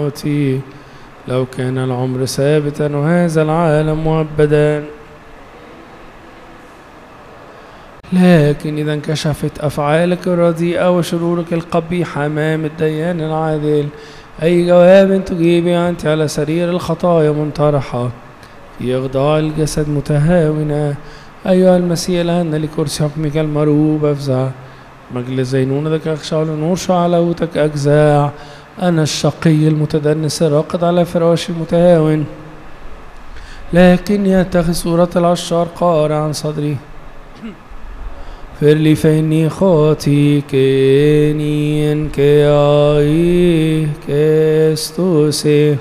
موتي لو كان العمر ثابتا وهذا العالم مؤبدا. لكن إذا انكشفت أفعالك الرديئة وشرورك القبيحة أمام الديان العادل، أي جواب تجيبي أنت على سرير الخطايا منطرحة في إخضاع الجسد متهاونة. أيها المسيح الآن لكرسي حكمك المروب أفزع، مجلس زينونتك أخشع لنور شعلوتك أجزاع. أنا الشقي المتدنس الراقد على فراشي المتهاون، لكن يتخذ صورة العشار قارعا صدري. اغفر لي فإني خاطي كينين كياي كيستوسي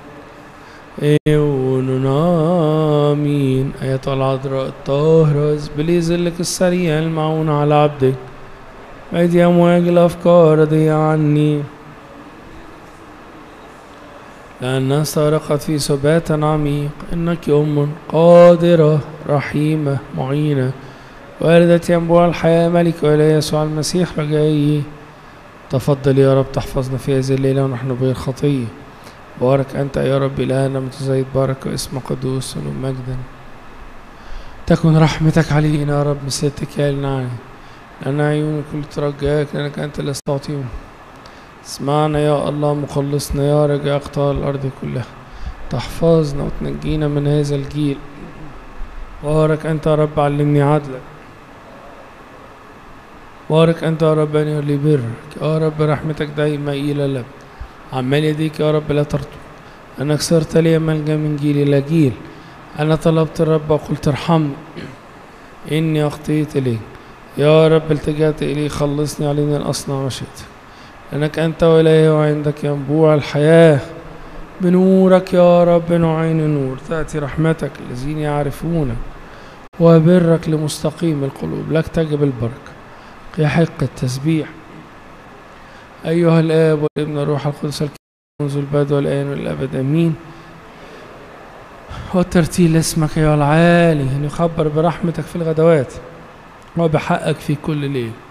آمين. أيتها العذراء الطاهرة اذبلي ظلك السريع المعون على عبدك، أيدي أمواج الأفكار ضيع عني، لأنها استغرقت في سبات عميق. إنك أم قادرة رحيمة معينة، والدة ينبوع الحياة، ملك وإله يسوع المسيح رجائي. تفضل يا رب تحفظنا في هذه الليلة ونحن بغير خطية. بارك أنت يا رب إلهنا متزايد، بارك واسم قدوس ومجدا. تكن رحمتك علينا يا رب مثل اتكالنا، لأن عيون كل ترجاك، لأنك أنت اللي استعطيهم. اسمعنا يا الله مخلصنا يا رجاء أقطار الأرض كلها، تحفظنا وتنجينا من هذا الجيل. بارك أنت يا رب علمني عدلك، بارك أنت يا رب أن لي برك يا رب، رحمتك دايما إلى الأبد. عمال يديك يا رب لا ترتب، أنك صرت لي ملجأ من جيل إلى جيل. أنا طلبت الرب وقلت ارحمني إني أخطيت إليك يا رب، التجأت إليه خلصني علينا أن أصنع مشيئتك، لأنك أنت وإلهي وعندك ينبوع الحياة. بنورك يا رب نعين النور، تأتي رحمتك الذين يعرفونك، وبرك لمستقيم القلوب. لك تجب البركة، يحق التسبيح أيها الآب والابن والروح القدس منذ البدء والآن والأبد آمين. وترتيل اسمك يا العالي، أن يخبر برحمتك في الغدوات وبحقك في كل ليل.